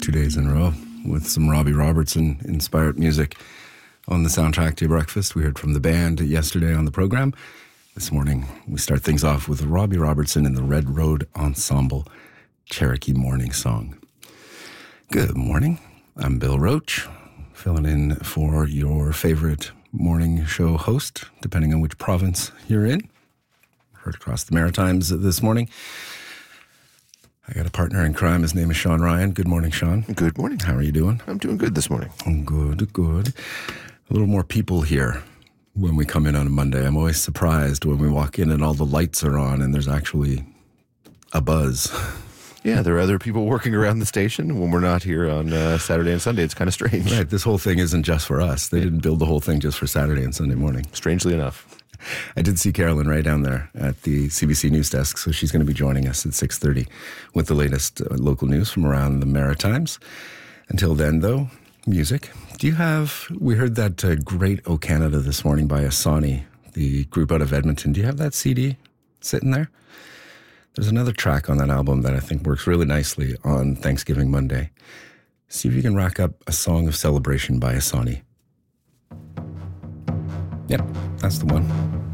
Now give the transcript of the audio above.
2 days in a row with some Robbie Robertson-inspired music on the soundtrack to your breakfast. We heard from the band yesterday on the program. This morning, we start things off with Robbie Robertson and the Red Road Ensemble Cherokee Morning Song. Good morning. I'm Bill Roach, filling in for your favorite morning show host, depending on which province you're in. Heard across the Maritimes this morning. I got a partner in crime. His name is Sean Ryan. Good morning, Sean. Good morning. How are you doing? I'm doing good this morning. Good, good. A little more people here when we come in on a Monday. I'm always surprised when we walk in and all the lights are on and there's actually a buzz. Yeah, there are other people working around the station when we're not here on Saturday and Sunday. It's kind of strange. Right, this whole thing isn't just for us. They didn't build the whole thing just for Saturday and Sunday morning. Strangely enough. I did see Carolyn Ray down there at the CBC News Desk, so she's going to be joining us at 6:30 with the latest local news from around the Maritimes. Until then, though, music. We heard that great O Canada this morning by Asani, the group out of Edmonton. Do you have that CD sitting there? There's another track on that album that I think works really nicely on Thanksgiving Monday. See if you can rack up A Song of Celebration by Asani. Yep, that's the one.